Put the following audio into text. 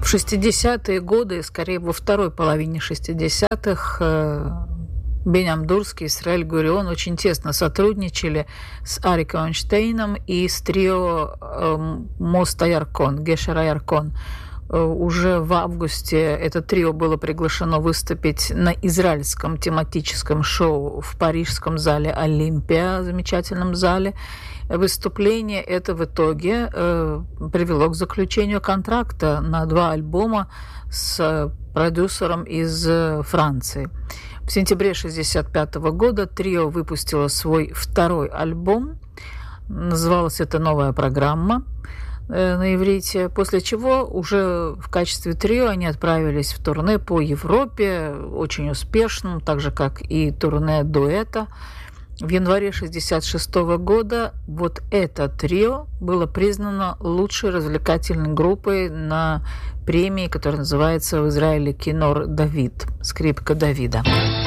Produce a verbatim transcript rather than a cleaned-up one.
шестидесятые годы, скорее во второй половине шестидесятых, Бениам Дурский и Исраэль Гурион очень тесно сотрудничали с Ариком Эйнштейном и с трио Моста Яркон, Гешера Яркон. Уже в августе это трио было приглашено выступить на израильском тематическом шоу в парижском зале «Олимпия», замечательном зале. Выступление это в итоге э, привело к заключению контракта на два альбома с продюсером из Франции. В сентябре шестьдесят пятого года трио выпустило свой второй альбом. Называлась это «Новая программа» на иврите, после чего уже в качестве трио они отправились в турне по Европе, очень успешным, так же, как и турне дуэта. В январе шестьдесят шестого года вот это трио было признано лучшей развлекательной группой на премии, которая называется в Израиле «Кинор Давид», «Скрипка Давида».